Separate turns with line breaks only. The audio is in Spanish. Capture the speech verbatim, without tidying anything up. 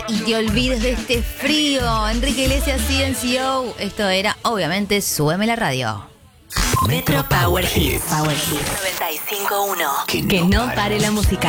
y te olvides de este frío. Enrique Iglesias, C N C O. Esto era, obviamente, Súbeme la radio.
Metro Power Hits. Power Hits noventa y cinco punto uno. Que no pare la música.